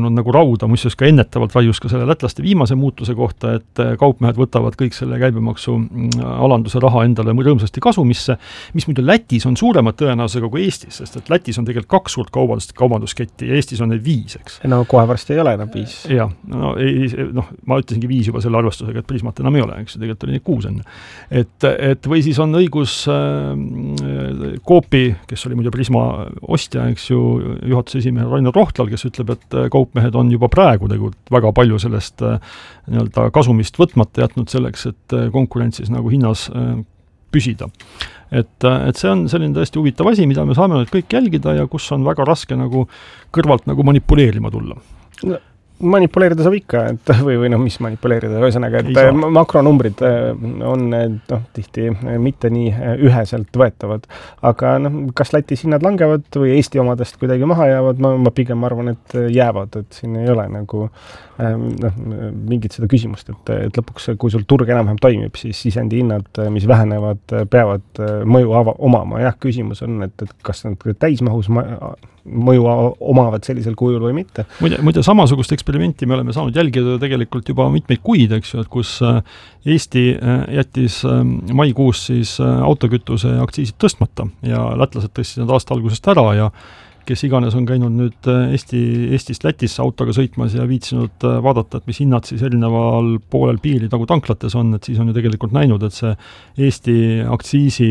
raiunud nagu rauda, muuseas ka ennetavalt raius ka selle lätlaste viimase muutuse kohta, et kaupmehed võtavad kõik selle käibemaksu alanduse raha endale rõõmsasti kasumisse, mis muidu Lätis on suuremad tõenäosusega kui Eestis, sest et Lätis on tegelikult 2 suurt kaubandusketti ja Eestis on neid 5, eks. No kohe varsti ei ole enam 5. Jah, ma ütlesingi 5 juba selle arvestusega, et Prismat enam ei ole, eks, tegelikult oli neid 6 enne. Et või siis on õigus Coopi, kes oli muidu Prisma ostja, eks ju, juhatuse esimehe Rainer Rohtlal, kes ütleb, et kaupmehed on juba praegu tegelikult väga palju sellest nii-öelda kasumist võtmata jätnud selleks, et konkurentsis nagu hinnas püsida. Et see on selline tõesti huvitav asi, mida me saame nüüd kõik jälgida ja kus on väga raske nagu kõrvalt nagu manipuleerima tulla. Manipuleerida saab ikka, et või mis manipuleerida, ühesõnaga, et makronumbrid on tihti mitte nii üheselt võetavad, aga kas Lätis hinnad langevad või Eesti omadest kuidagi maha jäävad, ma pigem arvan, et jäävad, et siin ei ole nagu mingit seda küsimust, et lõpuks, kui sul turg enam-vähem toimib, siis sisendi hinnad, mis vähenevad, peavad mõju omama. Jah, küsimus on, et kas nad täismahus mõju omavad sellisel kujul või mitte. Muide, samasugust eksperimenti me oleme saanud jälgida tegelikult juba mitmeid kuid, eks ju, et kus Eesti jättis maikuus siis autokütuse aktsiisid tõstmata ja lätlased tõstsid need aasta algusest ära ja kes iganes on käinud nüüd Eestist Lätisse autoga sõitmas ja viitsinud vaadata, et mis hinnad siis erineval poolel piiri nagu tanklates on, et siis on ju tegelikult näinud, et see Eesti aktsiisi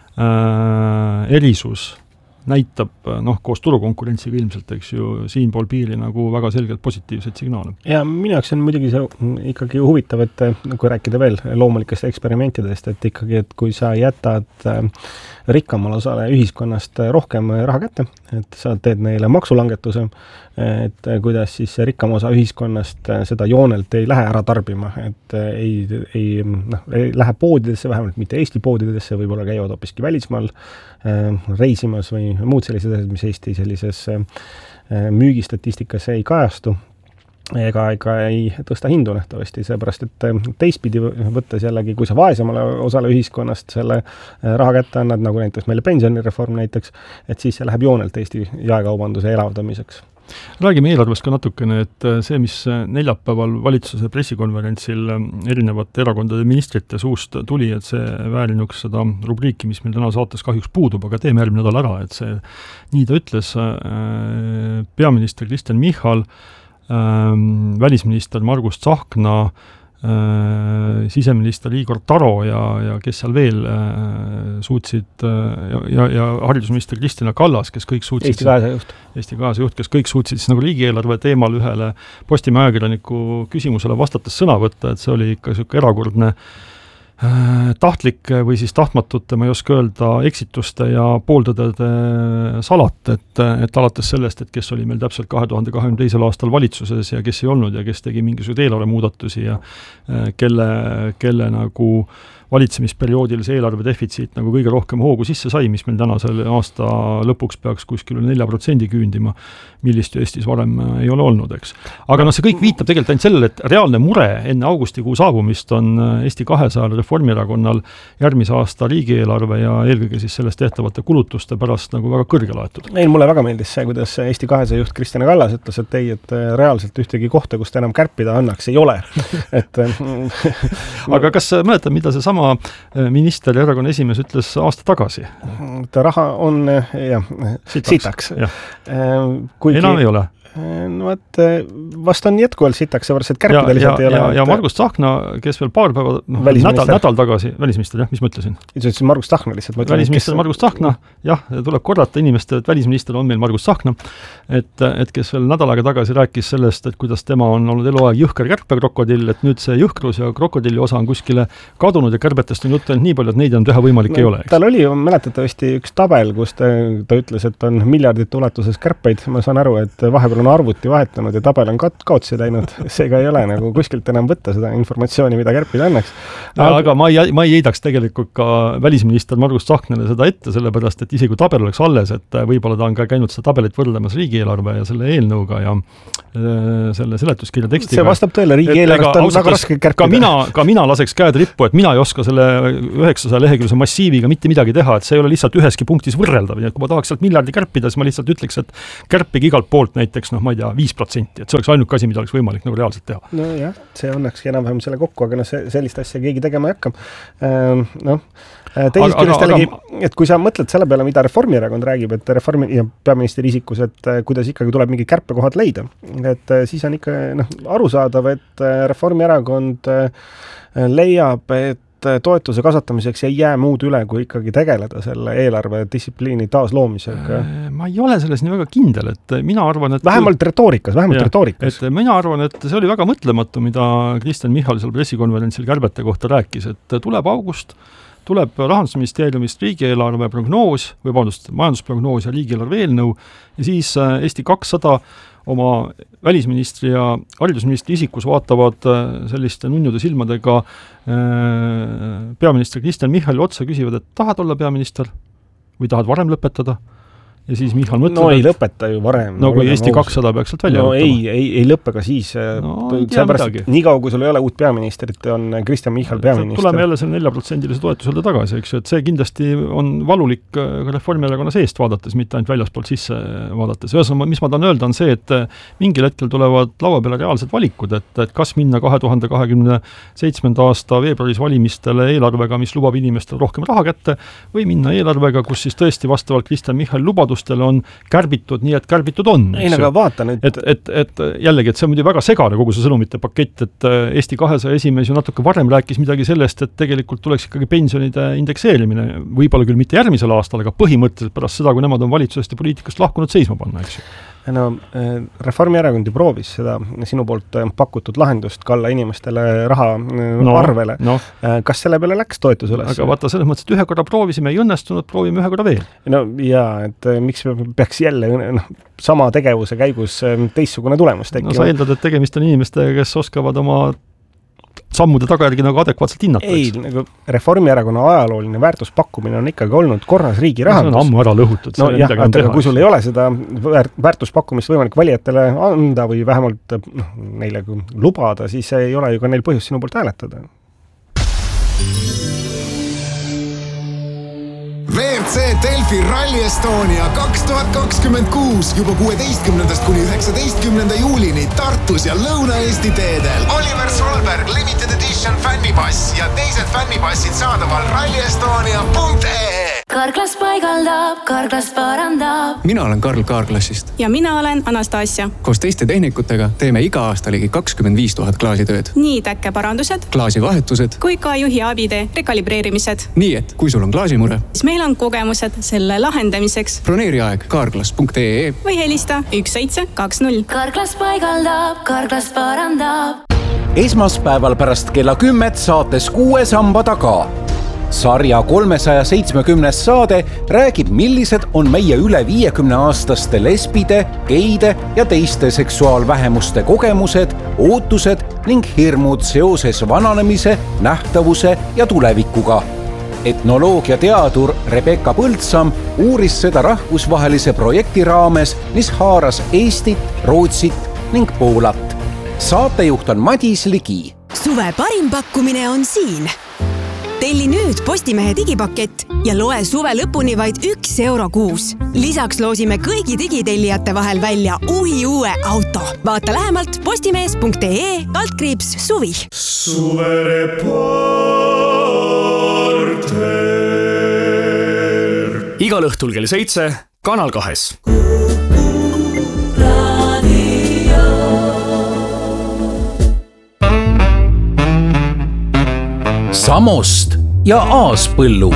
erisus näitab, koos turukonkurentsiga ilmselt, eks ju, siinpool piiri nagu väga selgelt positiivseid signaale. Ja minu jaoks on muidugi see ikkagi huvitav, et kui rääkida veel loomulikest eksperimentidest, et ikkagi, et kui sa jätad rikkamal osale ühiskonnast rohkem raha kätte, et sa teed neile maksulangetuse, et kuidas siis rikkam osa ühiskonnast seda joonelt ei lähe ära tarbima, et ei lähe poodidesse, vähemalt mitte Eesti poodidesse, võib-olla käivad hoopiski välismaal reisimas või muud sellised asjad, mis Eesti sellises müügistatistikas ei kajastu ega ei tõsta hindu nähtavasti, seepärast, et teistpidi võttes jällegi, kui sa vaesemale osale ühiskonnast selle raha kätte annad, nagu näiteks meile pensionireform näiteks, et siis see läheb joonelt Eesti jaekaubanduse elavdamiseks. Räägime eelarvest ka natukene, et see, mis neljapäeval valitsuse pressikonverentsil erinevate erakondade ministrite suust tuli, et see väärinuks seda rubriiki, mis meil täna saates kahjuks puudub, aga teeme järgmine nädal ära, et see, nii ta ütles peaminister Kristen Michal, välisminister Margus Tsahkna, siseminister Igor Taro ja kes seal veel suutsid ja haridusminister Kristina Kallas, kes kõik suutsid Eesti 200 juht, kes kõik suutsid siis nagu riigieelarve teemal ühele Postimehe ajakirjaniku küsimusele vastates sõna võtta, et see oli ikka selline erakordne tahtlik või siis tahtmatute, ma ei oska öelda, eksituste ja pooldõdede salat, et alates sellest, et kes oli meil täpselt 2022. aastal valitsuses ja kes ei olnud ja kes tegi mingisuguseid eelarvemuudatusi ja kelle nagu valitsemisperioodil see eelarve defitsiit nagu kõige rohkem hoogu sisse sai, mis meil tänasel aasta lõpuks peaks kuskil 4% küündima, millist ju Eestis varem ei ole olnud, eks. Aga see kõik viitab tegelikult ainult sellele, et reaalne mure enne augustikuu saabumist on Eesti 200 Reformierakonnal järgmise aasta riigieelarve ja eelkõige siis sellest tehtavate kulutuste pärast nagu väga kõrge laetud. Mulle väga meeldis see, kuidas Eesti 200 juht Kristina Kallas ütles, et et reaalselt ühtegi kohta, kus ta enam kärpida annaks, ei ole. Aga kas mäletad, mida see sama minister ja erakonna esimees ütles aasta tagasi? Ta raha on sitaks. Enam ei ole. Vast on jätkuvalt sitaks, seepärast, et kärpida lihtsalt ei ole. Ja Margus Tsahkna, kes veel paar päeva, nädal tagasi, välisminister, mis ma ütlesin? Ütlesin Margus Tsahkna lihtsalt. Välisminister Margus Tsahkna, tuleb korrata inimestele, et välisminister on meil Margus Tsahkna, et kes veel nädal aega tagasi rääkis sellest, et kuidas tema on olnud eluaeg jõhker kärpekrokodil, et nüüd see jõhkrus ja krokodilli osa on kuskile kadunud ja kärbetest on juttu nii palju, et neid on teha võimalik ei ole. Tal oli mäletatavasti üks tabel, kus ta ütles, et on miljardite ulatuses kärpeid. Ma saan aru, et vahepeal on arvuti vahetanud ja tabel on kaotsi läinud, seega ei ole nagu kuskilt enam võtta seda informatsiooni, mida kärpida annaks. Aga ma ei heidaks tegelikult ka välisminister Margus Tsahknale seda ette, sellepärast, et isegi kui tabel oleks alles, et võib-olla ta on ka käinud seda tabelit võrdlemas riigieelarve ja selle eelnõuga ja selle seletuskirja tekstiga. See vastab tõele, riigieelarvest on väga raske kärpida. Ka mina laseks käed rippu, et mina ei oska selle 900 lehekülje massiiviga mitte midagi teha, et see ei ole lihtsalt üheski punktis võrreldav, nii et kui ma tahaks sealt miljardi kärpida, siis ma lihtsalt ütleks, et kärpige igalt poolt näiteks, ma ei tea, 5%, et see oleks ainuke asi, mida oleks võimalik nagu reaalselt teha. No jah, see õnnekski enam-vähem selle kokku, aga sellist asja keegi tegema ei hakka. Teisest küljest jällegi, et kui sa mõtled selle peale, mida Reformierakond räägib, et ja peaministri isikus, et kuidas ikkagi tuleb mingi kärpekohad leida, et siis on ikka arusaadav, et Reformierakond leiab, et toetuse kasvatamiseks ei jää muud üle, kui ikkagi tegeleda selle eelarve distsipliini taasloomisega. Ma ei ole selles nii väga kindel, et mina arvan, et vähemalt retoorikas. Et mina arvan, et see oli väga mõtlematu, mida Kristen Michal seal pressikonverentsil kärbete kohta rääkis, et tuleb august, tuleb Rahandusministeeriumist riigieelarve prognoos, majandusprognoos ja riigieelarve eelnõu ja siis Eesti 200 oma välisministri ja haridusministri isikus vaatavad selliste nunnude silmadega peaminister Kristen Michali otsa, küsivad, et tahad olla peaminister või tahad varem lõpetada? Ja siis Michal mõtleb, ei lõpeta ju varem. No kui Eesti 200 peaks sealt välja lõpetama. Ei lõppe ka siis. Nii kaua, kui sul ei ole uut peaministrit, on Kristen Michal peaminister. Tuleme jälle selle 4% toetusele tagasi, eks ju, et see kindlasti on valulik Reformierakonna seest vaadates, mitte ainult väljaspoolt sisse vaadates. Ühesõnaga, mis ma tahan öelda, on see, et mingil hetkel tulevad laua peale reaalsed valikud, et kas minna 2027. aasta veebruaris valimistele eelarvega, mis lubab inimestele rohkem raha kätte, või minna eelarvega, kus siis tõesti vastavalt Kristen Michali lubadustele on kärbitud nii, et kärbitud on. Ei, aga vaata nüüd. Et jällegi, et see on muidu väga segane kogu see sõnumite pakett, et Eesti 200 esimees ju natuke varem rääkis midagi sellest, et tegelikult tuleks ikkagi pensionide indekseerimine, võib-olla küll mitte järgmisel aastal, aga põhimõtteliselt pärast seda, kui nemad on valitsusest ja poliitikast lahkunud seisma panna, eks ju. Reformierakond ju proovis seda sinu poolt pakutud lahendust kalla inimestele raha arvele. Kas selle peale läks toetus üles? Aga vaata, selles mõttes, et ühe korra proovisime, ei õnnestunud, proovime ühe korra veel. Et miks peaks jälle sama tegevuse käigus teistsugune tulemus tekkima? Sa eeldad, et tegemist on inimestega, kes oskavad oma sammude tagajärgi nagu adekvaatselt hinnata. Ei, nagu Reformierakonna ajalooline väärtuspakkumine on ikkagi olnud korras riigi rahandus. See on ammu ära lõhutud. Aga kui sul ei ole seda väärtuspakkumist võimalik valijatele anda või vähemalt neile lubada, siis ei ole ju ka neil põhjust sinu poolt hääletada. WRC Delfi Rally Estonia 2026 juba 16. kuni 19. juulini Tartus ja Lõuna-Eesti teedel. Oliver Solberg Limited Edition fännipass ja teised fännipassid saadaval rallyestonia.ee. Karklas paigaldab, Karklas parandab. Mina olen Karl Kaarklassist. Ja mina olen Anastasia. Koos teiste tehnikutega teeme iga aasta ligi 25 000 klaasitööd. Nii täkkeparandused, klaasivahetused kui ka juhi abide rekalibreerimised. Nii et kui sul on klaasimure, siis meil on kogemused selle lahendamiseks. Broneeri aeg karklas.ee või helista 1720. Karklas paigaldab, Karklas parandab. Esmaspäeval pärast kella 10 saates 6 samba taga. Sarja 370 saade räägib, millised on meie üle 50-aastaste lesbide, geide ja teiste seksuaalvähemuste kogemused, ootused ning hirmud seoses vananemise, nähtavuse ja tulevikuga. Etnoloogiateadur Rebecca Põldsam uuris seda rahvusvahelise projekti raames, mis haaras Eestit, Rootsit ning Poolat. Saatejuht on Madis Ligi. Suve parim pakkumine on siin. Telli nüüd Postimehe digipakett ja loe suve lõpuni vaid €1 kuus. Lisaks loosime kõigi digitellijate vahel välja uue auto. Vaata lähemalt postimees.ee/suvi. Suvereporter. Igal õhtul kell 7 Kanal 2. Samost ja Aaspõllu.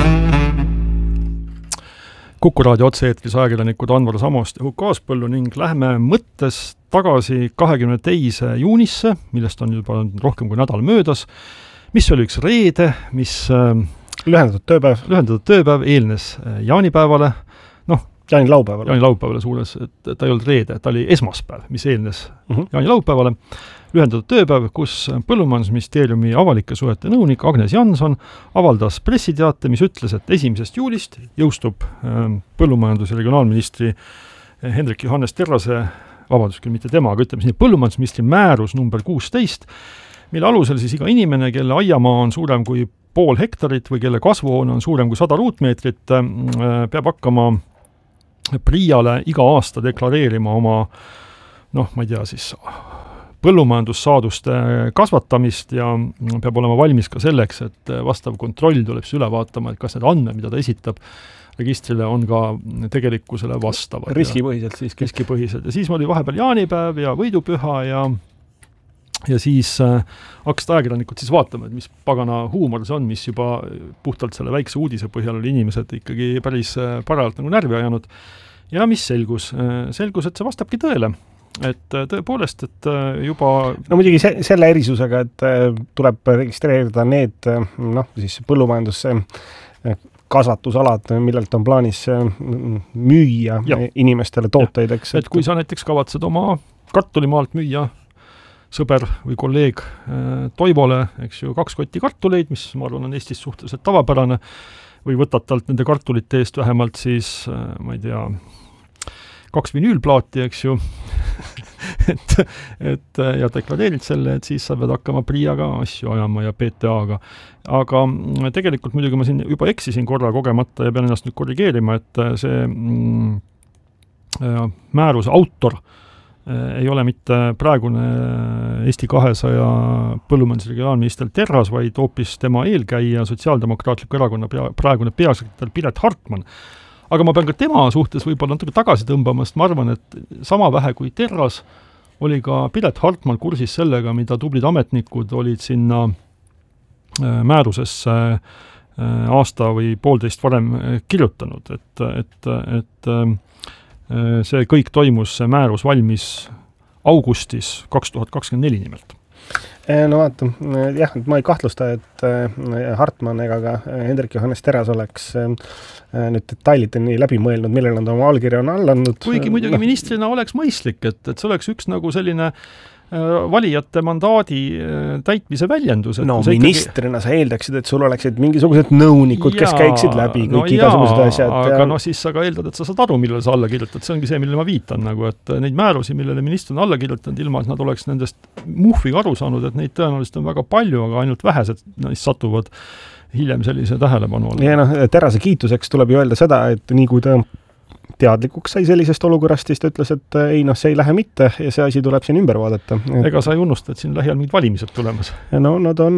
Kuku raadio otse-eetris ajakirjanikud Anvar Samost ja Huko Aaspõllu ning läheme mõttes tagasi 22. juunisse, millest on juba rohkem kui nädal möödas, mis oli üks reede, mis lühendatud tööpäev eelnes jaanipäevale. jaanilaupäevale suunas, et ta ei olnud reede, ta oli esmaspäev, mis eelnes jaanilaupäevale, lühendatud tööpäev, kus Põllumajandusministeeriumi avalike suhete nõunik Agnes Janson avaldas pressiteate, mis ütles, et 1. juulist jõustub põllumajandus- ja regionaalministri Hendrik Johannes Terrase, vabandust küll mitte tema, aga ütleme nii, põllumajandusministri määrus number 16, mille alusel siis iga inimene, kelle aiamaa on suurem kui 0,5 hektarit või kelle kasvuhoone on suurem kui 100 ruutmeetrit, peab hakkama PRIA-le iga aasta deklareerima oma, ma ei tea siis, põllumajandussaaduste kasvatamist ja peab olema valmis ka selleks, et vastav kontroll tuleb üle vaatama, et kas need andmed, mida ta esitab registrile, on ka tegelikkusele vastavad. Riskipõhiselt siiski. Riskipõhiselt. Ja siis oli vahepeal jaanipäev ja võidupüha ja siis hakkasid ajakirjanikud siis vaatama, et mis pagana huumor see on, mis juba puhtalt selle väikse uudise põhjal oli inimesed ikkagi päris parajalt nagu närvi ajanud. Ja mis selgus? Selgus, et see vastabki tõele. Et tõepoolest, et juba... No muidugi selle erisusega, et tuleb registreerida need siis põllumajandusse kasvatusalad, millelt on plaanis müüa inimestele tooteid, eks. Et kui sa näiteks kavatsed oma kartulimaalt müüa sõber või kolleeg Toivole, eks ju, 2 kotti kartuleid, mis ma arvan on Eestis suhteliselt tavapärane, või võtad talt nende kartulite eest vähemalt siis, ma ei tea, 2 vinüülplaati, eks ju, et ja deklareerid selle, et siis sa pead hakkama PRIA-ga asju ajama ja PTA-ga. Aga tegelikult muidugi ma siin juba eksisin korra kogemata ja pean ennast nüüd korrigeerima, et see määruse autor ei ole mitte praegune Eesti 200 põllumajandus- ja regionaalminister Terras, vaid hoopis tema eelkäija Sotsiaaldemokraatliku erakonna praegune peasekretär Piret Hartman. Aga ma pean ka tema suhtes võib-olla natuke tagasi tõmbama, sest ma arvan, et sama vähe kui Terras oli ka Piret Hartman kursis sellega, mida tublid ametnikud olid sinna määrusesse aasta või 1,5 varem kirjutanud, et see kõik toimus, see määrus valmis augustis 2024 nimelt. No vaata, jah, ma ei kahtlusta, et Hartman ega ka Hendrik Johannes Terras oleks nüüd detailideni läbi mõelnud, millele nad oma allkirja on andnud. Kuigi muidugi ministrina oleks mõistlik, et see oleks üks nagu selline valijate mandaadi täitmise väljendus. No ministrina sa eeldaksid, et sul oleksid mingisugused nõunikud, kes käiksid läbi kõik igasugused asjad. Aga siis sa ka eeldad, et sa saad aru, millele sa alla kirjutad. See ongi see, millele ma viitan, nagu, et neid määrusi, millele minister on alla kirjutanud, ilma et nad oleks nendest muhviga aru saanud, et neid tõenäoliselt on väga palju, aga ainult vähesed neist satuvad hiljem sellise tähelepanu alla. Ja Terrase kiituseks tuleb ju öelda seda, et nii kui ta teadlikuks sai sellisest olukorrast, siis ta ütles, et ei, see ei lähe mitte ja see asi tuleb siin ümber vaadata. Ega sa ei unusta, et siin lähiajal mingid valimised tulemas? No nad on,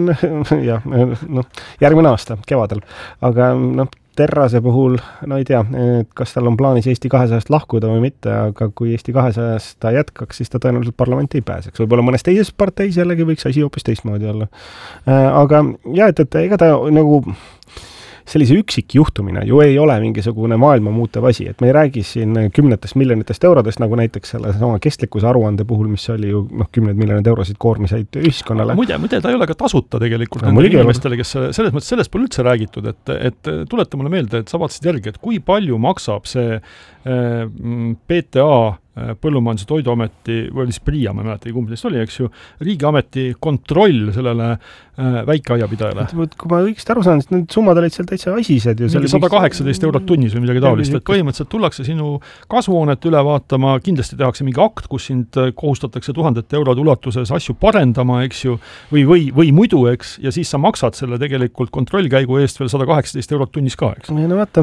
järgmine aasta, kevadel. Aga Terrase puhul, ei tea, kas tal on plaanis Eesti 200-st lahkuda või mitte, aga kui Eesti 200-st ta jätkaks, siis ta tõenäoliselt parlamenti ei pääseks. Võib-olla mõnes teises parteis jällegi võiks asi hoopis teistmoodi olla. Aga et ega ta nagu... sellise üksikjuhtumine ju ei ole mingisugune maailma muutev asi, et me ei räägi siin 10 miljonitest eurodest, nagu näiteks selle sama kestlikkuse aruande puhul, mis oli ju 10 miljonid eurosid koormiseid ühiskonnale. Muide, ta ei ole ka tasuta tegelikult inimestele, kes selles mõttes sellest pole üldse räägitud, et tuleta mulle meelde, et sa vaatasid järgi, et kui palju maksab see PTA Põllumajandus- ja Toiduameti, või oli siis PRIA, ma ei mäleta, kumb neist oli, eks ju, riigiameti kontroll sellele väikeaiapidajale. Kui ma õigesti aru saan, siis need summad olid seal täitsa asised. Ju 118 eurot tunnis või midagi taolist, et põhimõtteliselt tullakse sinu kasvuhoonet üle vaatama, kindlasti tehakse mingi akt, kus sind kohustatakse 1000 eurod ulatuses asju parendama, eks ju, või muidu, eks, ja siis sa maksad selle tegelikult kontrollkäigu eest veel 118 eurot tunnis ka, eks. No vaata,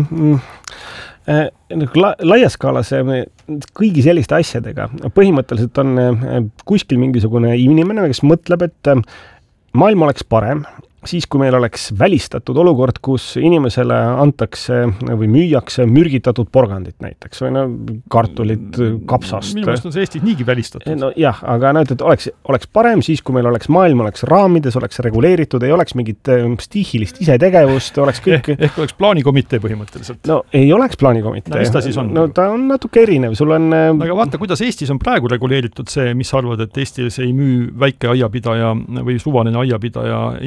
laias skaalas kõigi selliste asjadega põhimõtteliselt on kuskil mingisugune inimene, kes mõtleb, et maailm oleks parem, siis kui meil oleks välistatud olukord, kus inimesele antakse või müüakse mürgitatud porgandit näiteks, või kartulit kapsast. Minu meelest on see Eestis niigi välistatud. No jah, aga et oleks parem siis, kui meil oleks maailm, oleks raamides, oleks reguleeritud, ei oleks mingit stiihilist isetegevust, oleks kõik... Ehk oleks plaanikomitee põhimõtteliselt. No ei oleks plaanikomitee. No mis ta siis on? No ta on natuke erinev, sul on... Aga vaata, kuidas Eestis on praegu reguleeritud see, mis arvad, et Eestis ei müü väike aiapidaja või suvaline aiapidaja inimesele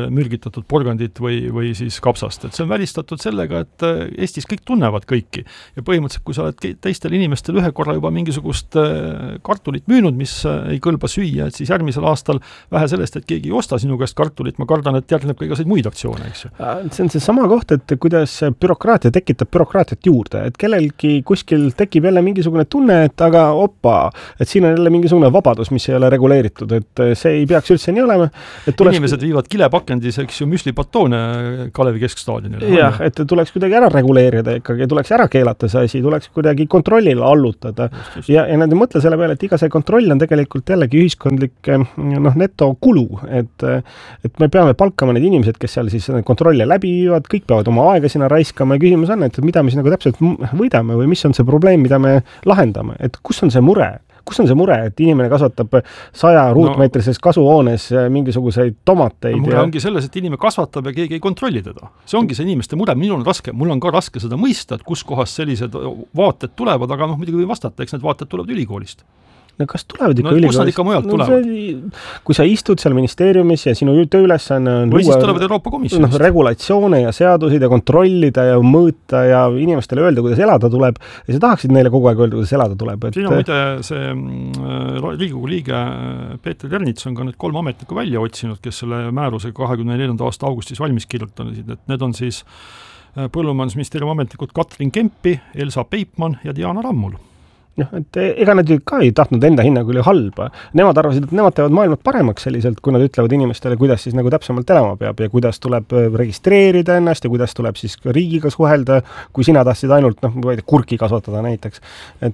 mürgitatud porgandit või siis kapsast. Et see on välistatud sellega, et Eestis kõik tunnevad kõiki. Ja põhimõtteliselt, kui sa oled teistel inimestel ühe korra juba mingisugust kartulit müünud, mis ei kõlba süüa, et siis järgmisel aastal vähe sellest, et keegi ei osta sinu käest kartulit, ma kardan, et järgneb ka igasuguseid muid aktsioone, eks ju. See on see sama koht, et kuidas bürokraatia tekitab bürokraatiat juurde, et kellelgi kuskil tekib jälle mingisugune tunne, et aga et siin on jälle mingisugune vabadus, mis ei ole reguleeritud, et see ei peaks üldse nii olema. Inimesed viivad kilepakendis, eks ju, müslipatoone Kalevi keskstaadionile. Jah, et tuleks kuidagi ära reguleerida ikkagi, tuleks ära keelata see asi, tuleks kuidagi kontrollile allutada. Ja nad ei mõtle selle peale, et iga see kontroll on tegelikult jällegi ühiskondlik netokulu, et me peame palkama need inimesed, kes seal siis kontrolle läbi viivad, kõik peavad oma aega sinna raiskama ja küsimus on, et mida me siis nagu täpselt võidame või mis on see probleem, mida me lahendame, et kus on see mure? Kus on see mure, et inimene kasvatab 100 ruutmeetrises kasuhoones mingisuguseid tomateid? Mure ongi selles, et inimene kasvatab ja keegi ei kontrolli teda. See ongi see inimeste mure, mul on ka raske seda mõista, et kus kohas sellised vaated tulevad, aga muidugi või vastata, eks need vaated tulevad ülikoolist. No kas tulevad ikka ülikoolist? Kus nad ikka mujalt tulevad? Kui sa istud seal ministeeriumis ja sinu tööülesanne on või siis tulevad Euroopa Komisjonist. Regulatsioone ja seadusid ja kontrollida ja mõõta ja inimestele öelda, kuidas elada tuleb ja sa tahaksid neile kogu aeg öelda, kuidas elada tuleb. Siin on muide see Riigikogu liige Peeter Ernits on ka need 3 ametnikku välja otsinud, kes selle määruse 24. aasta augustis valmis kirjutasid, et need on siis Põllumajandusministeeriumi ametnikud Katrin Kempi, Elsa Peipmann ja Diana Rammul. Et ega nad ka ei tahtnud enda hinnangu üle halba. Nemad arvasid, et nemad teevad maailmad paremaks selliselt, kui nad ütlevad inimestele, kuidas siis nagu täpsemalt elama peab ja kuidas tuleb registreerida ennast ja kuidas tuleb siis riigiga suhelda, kui sina tahtsid ainult kurki kasvatada näiteks.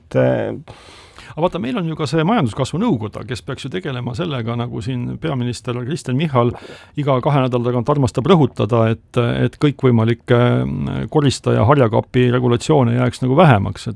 Aga vaata, meil on ju ka see majanduskasvu nõukoda, kes peaks ju tegelema sellega, nagu siin peaminister Kristen Michal iga 2 nädala tagant armastab rõhutada, et kõikvõimalik korista ja harjakapi regulatsioone jääks nagu vähemaks,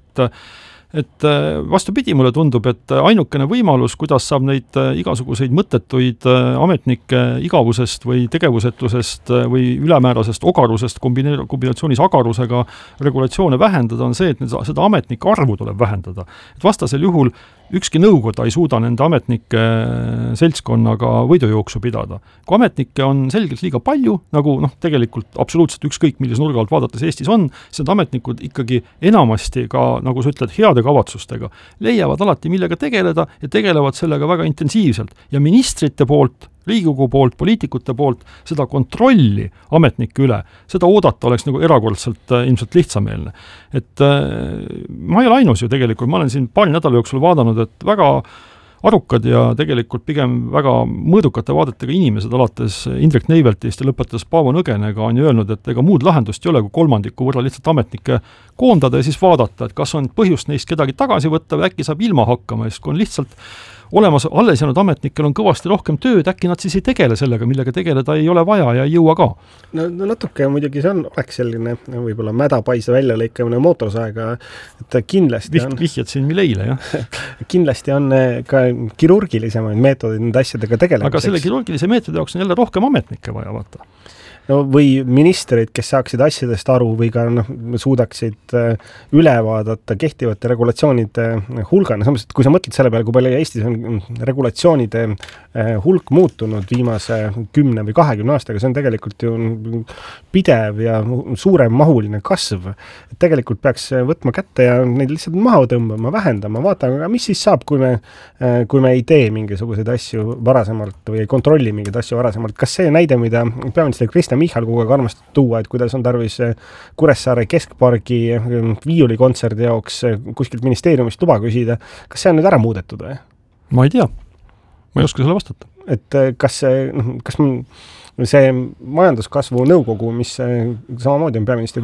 et vastupidi, mulle tundub, et ainukene võimalus, kuidas saab neid igasuguseid mõttetuid ametnike igavusest või tegevusetusest või ülemäärasest ogarusest kombinatsioonis agarusega regulatsioone vähendada, on see, et seda ametnike arvu tuleb vähendada. Et vastasel juhul ükski nõukoda ei suuda nende ametnike seltskonnaga võidujooksu pidada. Kui ametnikke on selgelt liiga palju, nagu tegelikult absoluutselt ükskõik, milles nurga alt vaadates Eestis on, siis need ametnikud ikkagi enamasti ka, nagu sa ütled, heade kavatsustega leiavad alati, millega tegeleda ja tegelevad sellega väga intensiivselt. Ja ministrite poolt, Riigikogu poolt, poliitikute poolt seda kontrolli ametnike üle, seda oodata oleks nagu erakordselt ilmselt lihtsameelne. Et ma ei ole ainus ju tegelikult, ma olen siin paari nädala jooksul vaadanud, et väga arukad ja tegelikult pigem väga mõõdukate vaadetega inimesed alates Indrek Neiveltist ja lõpetades Paavo Nõgenega on ju öelnud, et ega muud lahendust ei ole, kui 3 võrra lihtsalt ametnikke koondada ja siis vaadata, et kas on põhjust neist kedagi tagasi võtta või äkki saab ilma hakkama, ja kui on lihtsalt olemas alles jäänud ametnikel on kõvasti rohkem tööd, äkki nad siis ei tegele sellega, millega tegeleda ei ole vaja ja ei jõua ka. No natuke muidugi see oleks selline võib-olla mädapaise väljalõikamine mootorsaega, et kindlasti on... Vihjad siin milleile, jah? Kindlasti on ka kirurgilisemaid meetodid nende asjadega tegelemiseks. Aga selle kirurgilise meetodi jaoks on jälle rohkem ametnikke vaja, vaata. No, või ministrid, kes saaksid asjadest aru või ka suudaksid üle vaadata kehtivate regulatsioonide hulgana. Samas, et kui sa mõtled selle peale, kui palju Eestis on regulatsioonide hulk muutunud viimase 10 või 20 aastaga, see on tegelikult ju pidev ja suurem mahuline kasv. Et tegelikult peaks võtma kätte ja neid lihtsalt maha tõmbama, vähendama, vaatama, mis siis saab, kui me ei tee mingisuguseid asju varasemalt või ei kontrolli mingeid asju varasemalt. Kas see näide, mida peaminister Kristen Michal kogu aeg armastab tuua, et kuidas on tarvis Kuressaare keskpargi viiulikontserdi jaoks kuskilt ministeeriumist luba küsida, kas see on nüüd ära muudetud või? Ma ei tea. Ma ei oska selle vastata. Et kas see majanduskasvu nõukogu, mis samamoodi on peaministri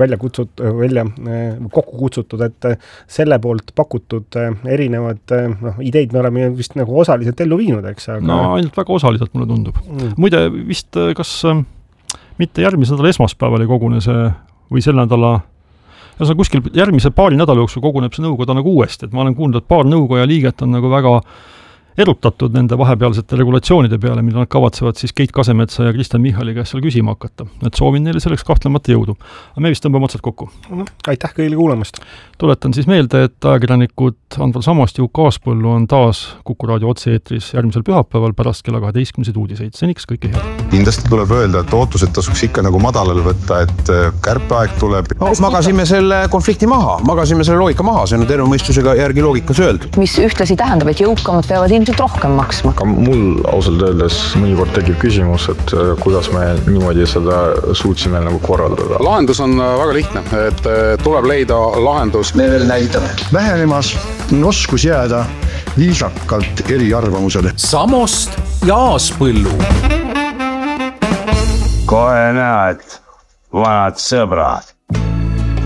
kokku kutsutud, et selle poolt pakutud erinevad ideid me oleme vist nagu osaliselt ellu viinud, eks? Aga... No ainult väga osaliselt mulle tundub. Muide, vist kas mitte järgmise nädala esmaspäeval ei kogune see või sel nädala kuskil järgmise paari nädala jooksul koguneb see nõukoda nagu uuesti, et ma olen kuulnud, et paar nõukoja liiget on nagu väga erutatud nende vahepealsete regulatsioonide peale, mida nad kavatsevad siis Keit Kasemetsa ja Kristen Michali käest seal küsima hakata. Et soovin neile selleks kahtlemata jõudu. Aga me vist tõmbame otsad kokku. Aitäh kõigile kuulamast! Tuletan siis meelde, et ajakirjanikud Andvar Samast ja Juuk Aaspõllu on taas Kuku Raadio otse-eetris järgmisel pühapäeval pärast kella 12 uudiseid. Seniks kõike head. Kindlasti tuleb öelda, et ootused tasuks ikka nagu madalal võtta, et kärpeaeg tuleb. No, magasime selle konflikti maha, magasime selle loogika maha, see on terve mõistusega järgi loogikas öeldud. Mis ühtlasi tähendab, et jõukamad peavad ilmselt rohkem maksma. Ka mul ausalt öeldes mõnikord tekib küsimus, et kuidas me niimoodi seda suutsime nagu korraldada. Lahendus on väga lihtne, et tuleb leida lahendus. Me veel näitame. Vähenemas oskus jääda viisakalt eri arvamusele. Samost ja Aaspõllu. Kohe näed, vanad sõbrad.